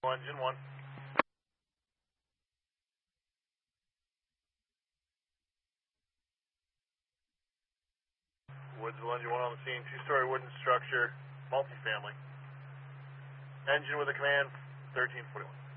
Engine 1. Woodsville Engine 1 on the scene. Two-story wooden structure, multifamily. Engine with a command, 1341.